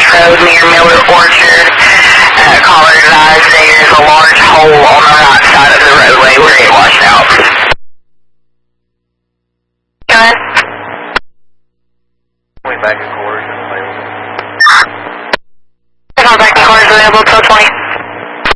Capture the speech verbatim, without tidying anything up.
Ridge Road near Miller Orchard. Uh, caller advised there's a large hole on the right side of the roadway where it washed out. Go ahead. Back in quarters available. Back in quarters available till twenty.